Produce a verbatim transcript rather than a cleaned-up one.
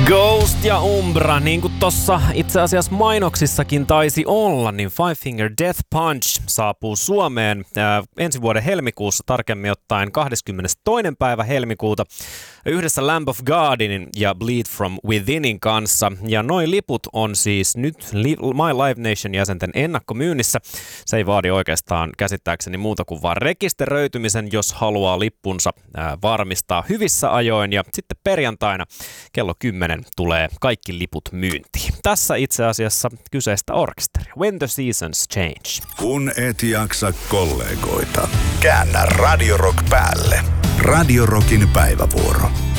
Ghost ja Umbra, niin kuin tossa itse asiassa mainoksissakin taisi olla, niin Five Finger Death Punch saapuu Suomeen ää, ensi vuoden helmikuussa, tarkemmin ottaen kahdeskymmenestoinen päivä helmikuuta, yhdessä Lamb of Godin ja Bleed From Withinin kanssa. Ja noi liput on siis nyt li- My Live Nation jäsenten ennakkomyynnissä. Se ei vaadi oikeastaan käsittääkseni muuta kuin vaan rekisteröitymisen, jos haluaa lippunsa ää, varmistaa hyvissä ajoin. Ja sitten perjantaina kello kymmenen tulee kaikki liput myyntiin. Tässä itse asiassa kyseistä orkesteria. When the Seasons Change. Kun et jaksa kollegoita, käännä Radio Rock päälle. Radio Rockin päivävuoro.